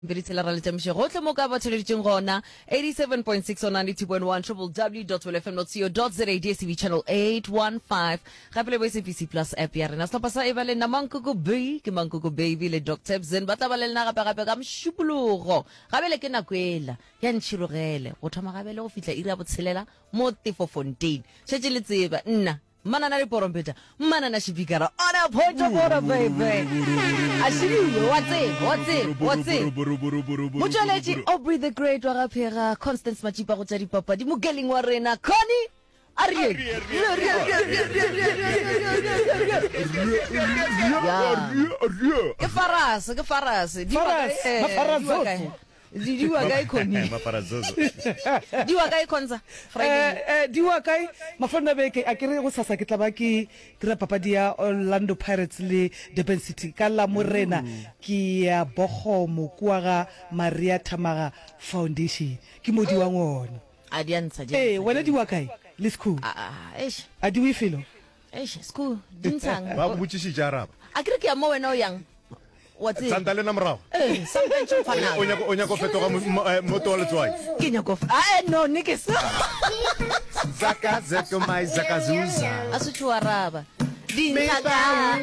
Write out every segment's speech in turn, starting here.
Beritela ra letemshe gotle mo ka ba theleditseng gona 87.6 on 92.1 www.fm.co.za DSTV channel 815 gape le SABC Plus app ya rena sapa sa evale na Mankuku B ke Mankuku baby le Dr. Zen ba tla ba le nna gape ka mshupulugo gabe le ke nakwela ya ntshirogele go thoma gabe le go fitla ira botshelela mo Tefofontein tshetse le tseba nna Manana le porompeta manana shipikara on a point of order baby ashiri what's it Mujaleji Aubrey the Great wa gapega Constance Machipa go tsa dipapadi mogeling wa rena Connie Ariel ke faras Diwa kai Connie maparazozo diwa kai konza Friday diwa kai mafona beke akere go sasa ke tla ba ke dira papadi ya Orlando Pirates le Durban City ka la morena ke ya Bogomo kwa ga Maria Tamaga Foundation ke modi wa ngona a diantsha je wena diwa kai le school eish a diwi felo school dintsang ba botšiši jaraba akere ke ya mo wena o yang what's it santale na morago sometimes you find out o nyako fetoga moto wa letswai ke nyako no nike zaka zeko mai zakazuza asuthu araba dintsaka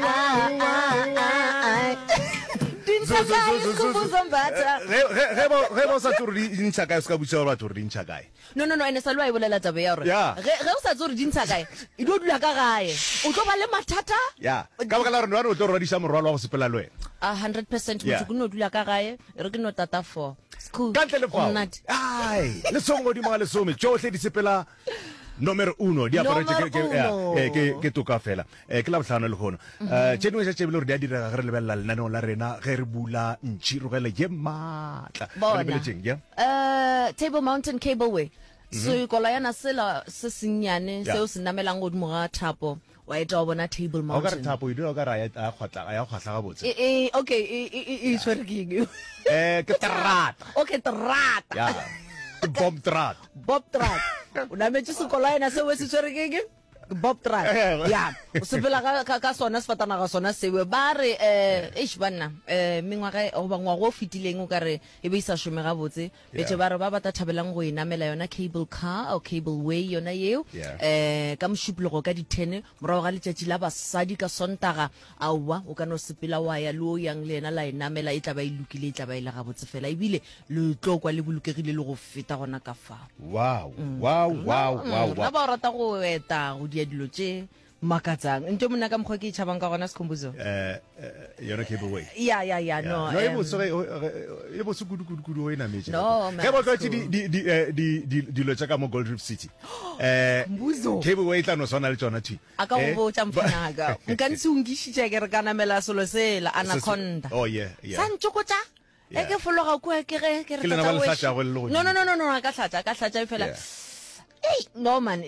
ge ba sa tsore dintšha kae se ka botša gore batho gore dintšha kae no ene sa lwa e bolela taba ya gore ge o sa tsore dintšha kae e dio dula ka gae o tlo ba le mathata ya ka baka la rona o tlo rwadiša morwalo wa go sepela le wena 100% motho ke no dula ka gae re ke no tata for school ka ntle le fao ai le songo di mga le some tsohle di sepela numero 1 di aparetse ke toka fela ke la botlhano le gono tšedingwe tša tšebile gore di a direga ge re lebelela lenaneo la rena ge re bula ntšhirogele ye maatla re lebeletseng Table Mountain Cableway so kola yana sela se senyane seo se namelang godimo ga thapo wa eta wa bona Table o ka re Mountain thapo e dira o ka ra ya kgwatla ga botse okay e tshwerking ke terata okay terata ya Bob Trat o nametse sekola ena se we se tshwereng Bob Trat ya o sepela ka sona sefatana ga sona sewe ba re banna mengwa ga o bangwa go fitileng o ka re e be isa shome ga botse betse ba re ba bata thabelang go inamela yona cable car or cable way yona yeo ka mshuplogo ka di 10 morago ga letšatši la basadi ka sontaga awa o ka no sepela wa ya lo yang le ena la inamela e tla ba ilukile e tla ba ile ga botse fela ebile le tlokwa le bolokegile le go feta gona ka fa wow ba ba rata go eta go dia dilo tše makatsang ntse mona ka mkhwe ke tšhabang ka gona sekhombuzo yona cable way ya no e bo se kudu o ena metse no ge ba tlwaetse dilo tša ka mo Gold Reef City mbuzo cable way tla no swana le tsona thi aka go botša mfanaka nka ntse ungišitša ke re ka namela selo sela Anaconda sa ntšokotša ke fologa kwa ke re lena ba le hlatša go le go no ka hlatša fela no man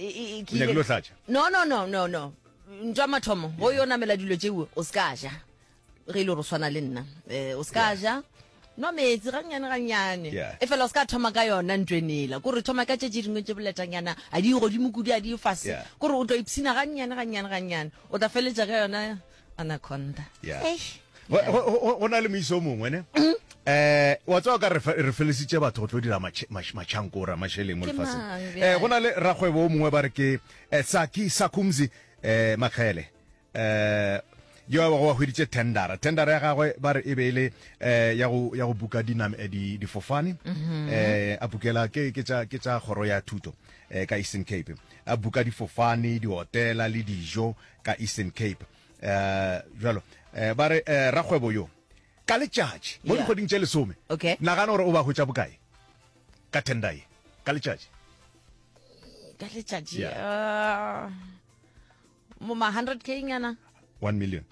no ntwa mathomo go yo namela dilo tšeo o ska ja ge ile go swana le nna o ska ja no metsi gannyane e fela o ska thoma ka yona ntwenela kore thoma ka tšetše dingwe tše boletanyana a di godimo kudi a di fase kore o tlo ipsina gannyane o tla feletša ka yona Anaconda go na le moiso mongwe ne wa tswa ka re felisitse batho go tlo dira matšhankora mašheleng mo lefatsheng go na le ragwebo o mongwe ba re ke Saki Sakumzi Makgele yo wa hweditse tendera ya gagwe ba re e be ile ya go buka difofane a bukela ke tša kgoro ya thuto ka Eastern Cape a buka difofane dihotela le dijo ka Eastern Cape jalo ba re ragwebo yo ka letšatši mo dikgweding tše lesome nagana gore o ba hwetša bokae ka tenda ye ka letšatši mo ma 100k nyana 1 million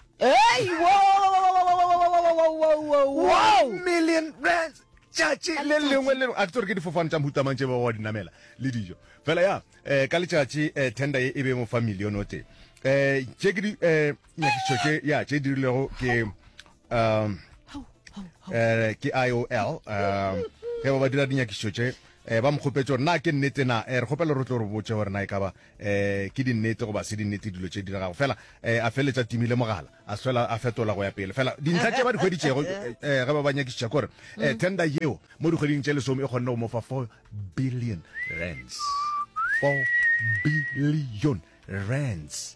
wow million rands tšatši le lengwe le a tsore ke difofane tša mohutamang tše ba wa dinamela le dijo fela ya ka letšatši tenda ye e be mo fa million o teng tše ke di nyakišo tše dirilego ke IOL ge ba dira dinyakišo tše ba mkhopetse gore na ke nnete na re gopela re tlo re botse gore na e ka ba ke di nnete go ba se di nnete dilo tse di dirago fela a feletsa timile mogala a swela a fetola go ya pele fela dintlha tse ba di kgweditsego ge ba banyakisitša kore tender yeo mo dikgweding tse lesome e kgonne go mofa 4 billion rands 4 billion rands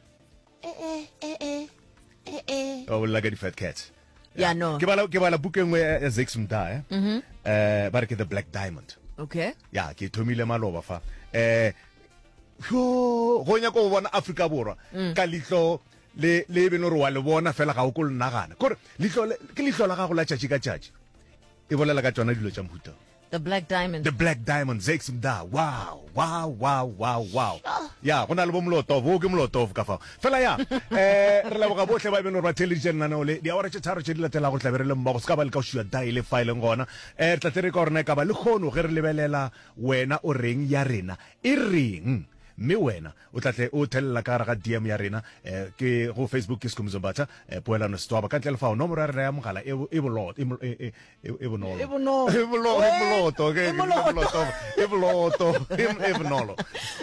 oh like a fat cat yeah no ke bala buku engwe ya Zakes Mda ba re ke the Black Diamond okay ya ke thomile maloba fa go nya go bona Africa borwa ka litlo le beno re wa le bona fela ga o go nagana gore litlo ke litlo la ga go la tšatši ka tšatši e bolela ka tsona dilo tša mohuta the Black Diamond Zakes Mda wow ya go na le bo molotovo ke molotovo ka fa fela ya re la boga botle ba beno re ba television na no le di awara tše tharo tše di latela go tlabere le mmago ska ba le ka shua dial file ngona re tla tere ka rena ka ba le khono ge re lebelela wena o reng ya rena e reng mme wena o tlatle o thelela ka ga DM ya rena ke go Facebook ke Skhumbuzo Mbatha poelano stwaba ka tle fa nomoro ya rena ya mogala e bolot e bonolo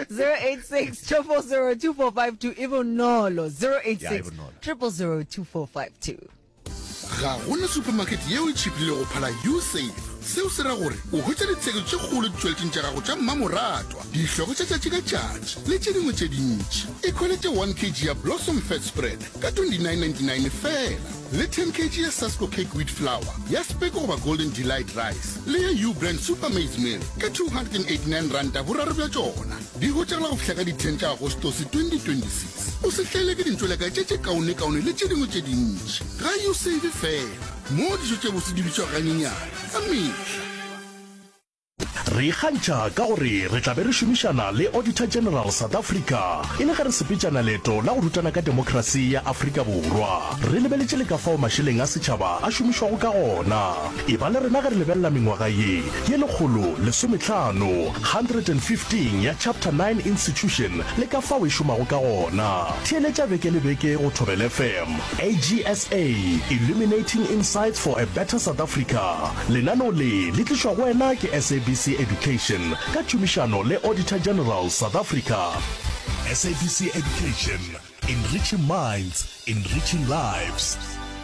086 Ibonolo 086 0002452 ga gona supermarket yeo e tšhipile go phala usave seo se ra gore o hwetša ditsheko tše kgolo ditšweletšeng tša gago tša mmamoratwa dihloko tša tšatši ka tšatši le tše dingwe tše dintši e khwelete 1 kg ya Blossom fat spread ka 29.99 fela le 10 kg ya Sasco cake wheat flour ya Speko goba Golden Delight rice le ya U-brand super maize meal ka 289 ranta boraro bja tšona di hwetšagala go fihla ka di 10 tša Agostose 2026 o se hlele ke dintšweletša tše kaone le tše dingwe tše dintši ga usave fela mo dijo tše bose di bitšwa ganyenyana ka mehla re ikgantšha ka gore re tla be re šomišana le Auditor General South Africa e le ge re sepetšana leeto la go rutana ka demokrasi ya Afrika Borwa re lebeletše le ka fao mašeleng a setšhaba a šomišwago ka gona e ba le rena ge re lebelela mengwaga ye 115 ya chapter 9 institution le ka fao e šomago ka gona theeletša beke le beke go Thobela FM AGSA Illuminating Insights for a Better South Africa lenano le tlišwa go wena ke SABC Education ka tšhomišano le Auditor General South Africa. SABC Education, enriching minds, enriching lives.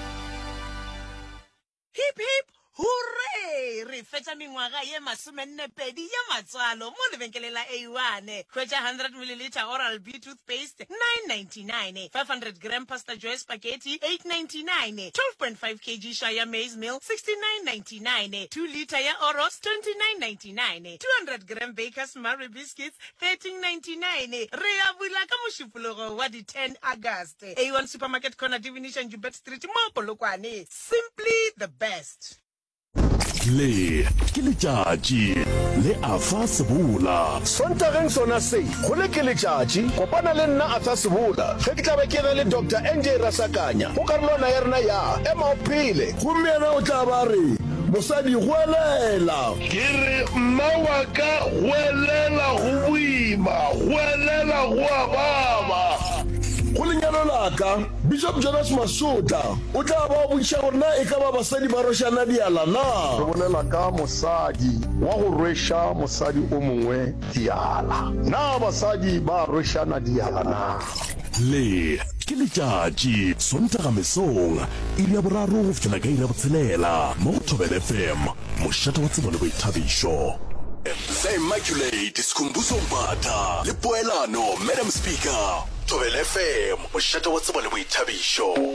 Hip hip hooray! Re fetša mengwaga ye 42 ya matswalo mo lebenkeleng la A1 hwetša 100 ml Oral-B toothpaste 9.99 500 gram Pasta Joy spaghetti 8.99 12.5 kg Shire maize meal 69.99 2 liter ya Oros 29.99 200 gram Baker's Murray biscuits 13.99 re a bula ka mošupologo wa di 10 August A1 Supermarket Corner Divination Jubet Street mo Polokwane simply the best. Le ke letšatši le Afa Sebola sontageng sona se go le ke letšatši kopana le nna Afa Sebola ge ke tla be ke le Dr. NJ Rasakanya go karolwana ya rena ya ema ophile gomme yena o tla ba re mosadi hwelela ke re mma wa ka hwelela go boima hwelela go a baba go lenyalo la ka Bishop Jonas Masuta o tla ba buša gore na e ka ba basadi ba rošana diala na re bolela ka mosadi wa go rwesha mosadi o mongwe diala na basadi ba rošana diala na le ke letšatši sontaga mesong iri ya boraro go fihlela ka iri ya botshelela mo go Thobela FM mošate wa tsebo le boithabišo The Immaculate Skhumbuzo Mbatha le poelano Madam Speaker Thobela FM mošate wa tsebo le boithabišo